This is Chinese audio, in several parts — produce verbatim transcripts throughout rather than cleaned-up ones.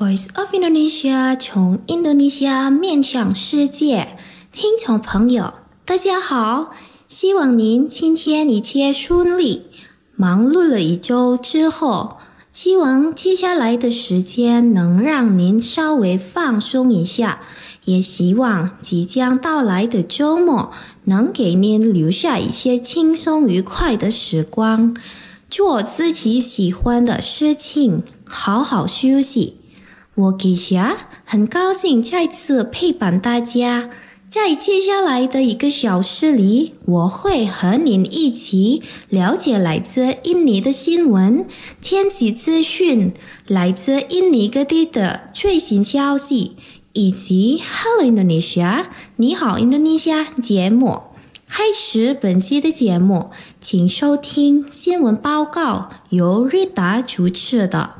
Voice of Indonesia 从印度尼西亚面向世界，听众朋友，大家好，希望您今天一切顺利。忙碌了一周之后，希望接下来的时间能让您稍微放松一下，也希望即将到来的周末能给您留下一些轻松愉快的时光，做自己喜欢的事情，好好休息。我吉霞很高兴再次陪伴大家，在接下来的一个小时里，我会和您一起了解来自印尼的新闻、天气资讯，来自印尼各地的最新消息，以及 Hello Indonesia 你好印度尼西亚节目。开始本期的节目，请收听新闻报告，由瑞达主持的。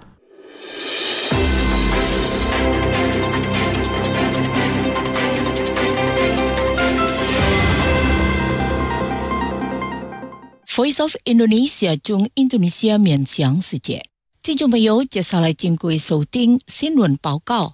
Voice of Indonesia 中印度尼西亚面向世界，听众朋友，接下来请各位收听新闻报告。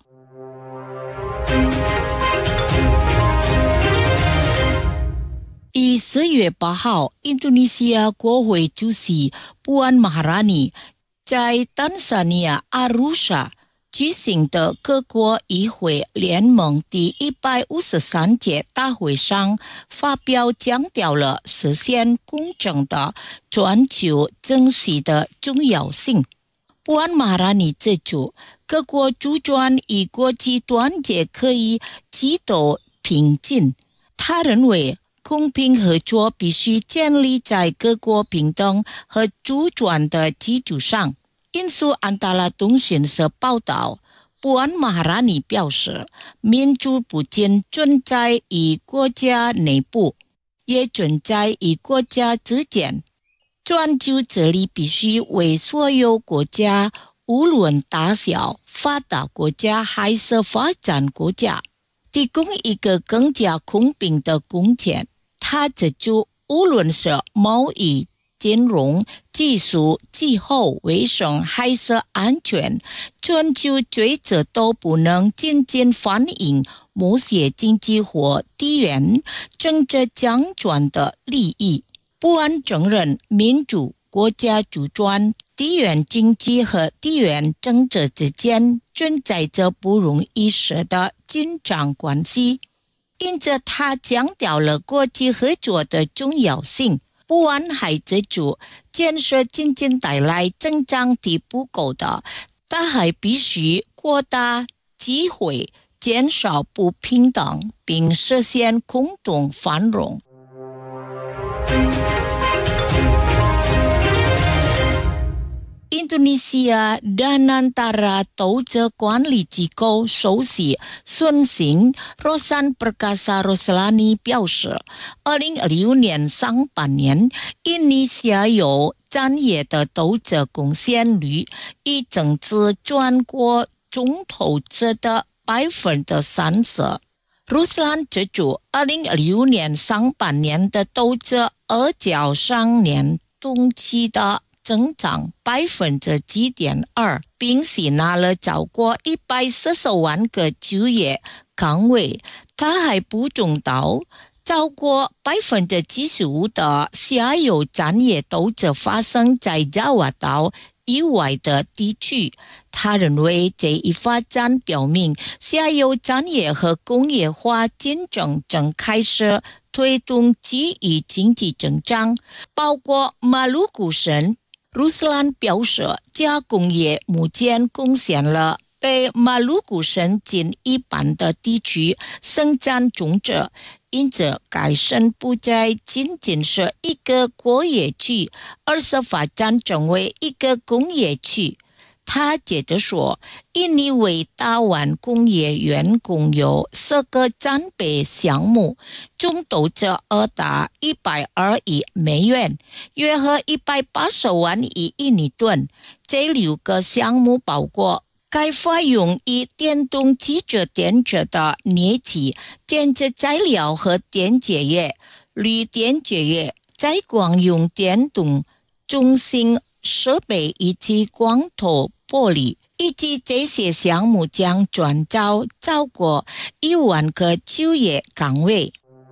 于十月八号，印度尼西亚国会主席布安马哈拉尼在坦桑尼亚阿鲁沙举行的各国议会联盟第一百五十三届大会上发表，强调了实现公正的全球征税的重要性。布安马哈拉尼指出，各国主张与国际团结可以取得平静。他认为公平合作必须建立在各国平等和主权的基础上。引述安达拉通讯社报道，布安马哈拉尼表示，民主不仅存在于国家内部，也存在于国家之间。全球治理必须为所有国家，无论大小、发达国家还是发展国家，提供一个更加公平的空间。他指出，无论是贸易、金融、技术、气候、卫生还是安全，全球规则都不能仅仅反映某些经济或地缘政治强权的利益。布安承认，民主国家主权、地缘经济和地缘政治之间存在着不容易失的紧张关系，因此他强调了国际合作的重要性。布安还指出，建设仅仅带来增长是不够的，他还必须扩大机会，减少不平等，并实现共同繁荣。印度尼西亚Danantara投资管理机构首席孙兴 Rosan Perkasa Roslani 表示，二零二六年上半年，印尼西亚有专业的投资贡献率已增至全国总投资的百分之三十。Ruslan 指出，二零二六年上半年的投资而较上年同期的增长百分之七点二，并吸纳了超过一百四十万个就业岗位。他还补充到，超过百分之七十五的下游产业投资发生在爪哇岛以外的地区。他认为这一发展表明，下游产业和工业化竞争正开始推动区域经济增长，包括马鲁古省。卢斯兰表示，加工业目前贡献了被马鲁古省近一半的地区生产总值，因此该省不再仅仅是一个工业区，而是发展成为一个工业区。他接着说，印尼为大湾工业园共有四个战备项目，总投资额达一百二亿美元，约合一百八十万亿印尼盾。这六个项目包括开发用于电动汽车电池的镍气、电池材料和电解液、铝电解液、在光用电动中心设备以及光头玻璃、 预计这些项目将创造超过一万个就业岗位。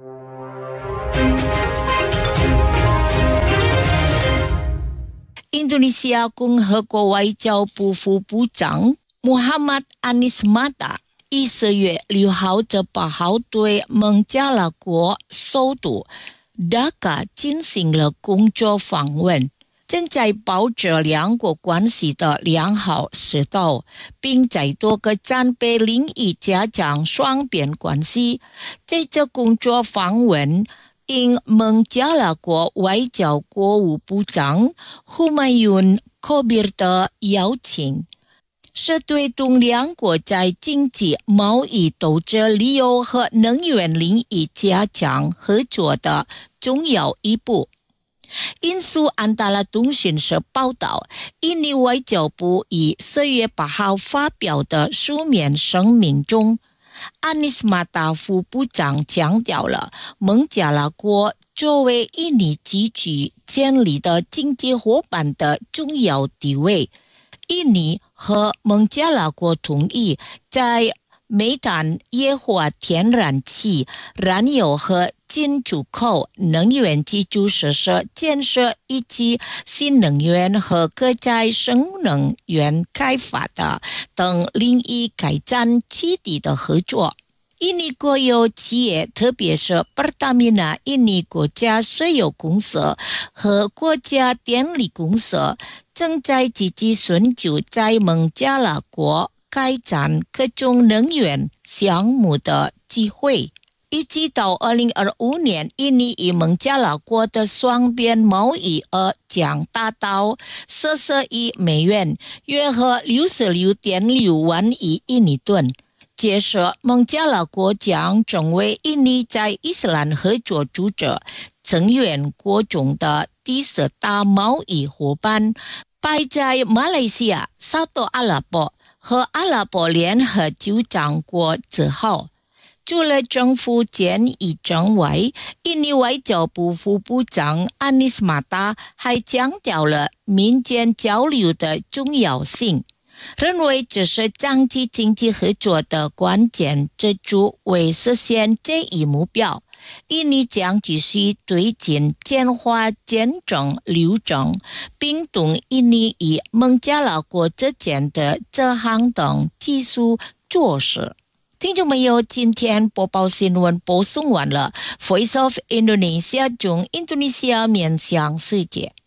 印度尼西亚共和国外交部副部长 Muhammad Anies Mata 于四月六号至八号对孟加拉国首都达卡进行了工作访问，正在保持两国关系的良好势头，并在多个战备领域加强双边关系。这次工作访问应孟加拉国外交国务部长 Humayun Kobir 的邀请，是对动两国在经济、贸易、投资、旅游和能源领域加强合作的重要一步。印苏安达拉通讯社报道，印尼外交部于四月八号发表的书面声明中，安尼斯马达副部长强调了孟加拉国作为印尼积极建立的经济伙伴的重要地位。印尼和孟加拉国同意在煤炭、液化天然气、燃油和进出口能源基础设施建设以及新能源和可再生能源开发的等领域开展基地的合作。印尼国有企业，特别是 Pertamina 印尼国家石油公司和国家电力公司，正在积极寻求在孟加拉国开展各种能源项目的机会。预计到二零二五年，印尼与孟加拉国的双边贸易额将达到四十亿美元，约合六十六点六万亿印尼盾。届时，孟加拉国将成为印尼在伊斯兰合作组织成员国中的第四大贸易伙伴，排在马来西亚、沙特阿拉伯和阿拉伯联合酋长国之后。除了政府间议政外，印尼外交部副部长安尼斯马达还强调了民间交流的重要性，认为这是长期经济合作的关键支柱。为实现这一目标，印尼将继续推进简化签证流程，并同印尼与孟加拉国之间的这项等技术措施。听众朋友，今天播报新闻播送完了。Voice of Indonesia 中印度尼西亚面向世界。